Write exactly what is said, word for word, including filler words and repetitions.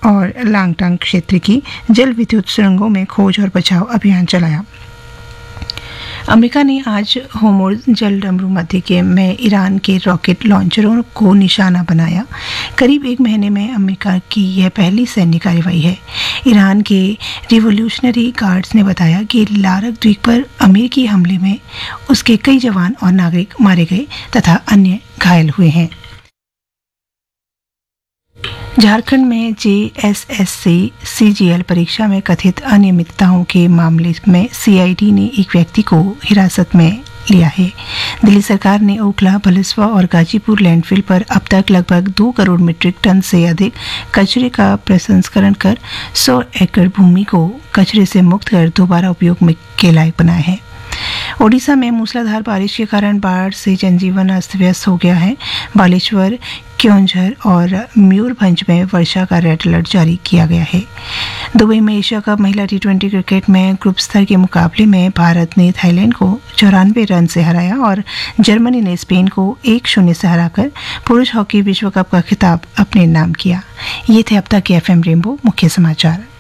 और लांगटांग क्षेत्र की जल विद्युत सुरंगों में खोज और बचाव अभियान चलाया। अमेरिका ने आज होर्मुज़ जलडमरू मध्य में ईरान के रॉकेट लॉन्चरों को निशाना बनाया। करीब एक महीने में अमेरिका की यह पहली सैन्य कार्रवाई है। ईरान के रिवोल्यूशनरी गार्ड्स ने बताया कि लारक द्वीप पर अमेरिकी हमले में उसके कई जवान और नागरिक मारे गए तथा अन्य घायल हुए हैं। झारखंड में जे एस एस सी सी जी एल परीक्षा में कथित अनियमितताओं के मामले में सी आई डी ने एक व्यक्ति को हिरासत में लिया है। दिल्ली सरकार ने ओखला, भलसवा और गाजीपुर लैंडफिल पर अब तक लगभग दो करोड़ मीट्रिक टन से अधिक कचरे का प्रसंस्करण कर सौ एकड़ भूमि को कचरे से मुक्त कर दोबारा उपयोग में के लायक बनाया है। ओडिशा में मूसलाधार बारिश के कारण बाढ़ से जनजीवन अस्त व्यस्त हो गया है। बालेश्वर, क्योंझर और मयूरभंज में वर्षा का रेड अलर्ट जारी किया गया है। दुबई में एशिया कप महिला टी ट्वेंटी क्रिकेट में ग्रुप स्तर के मुकाबले में भारत ने थाईलैंड को चौरानवे रन से हराया और जर्मनी ने स्पेन को एक शून्य से हराकर पुरुष हॉकी विश्व कप का खिताब अपने नाम किया। ये थे अब तक के एफ एम रेनबो मुख्य समाचार।